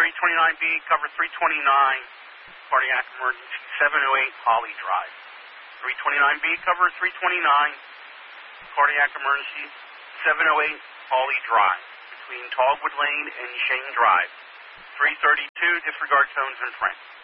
329B, cover 329, cardiac emergency, 708 Holly Drive. 329B, cover 329, cardiac emergency, 708 Holly Drive, between Tallwood Lane and Shane Drive. 332, disregard zones and friends.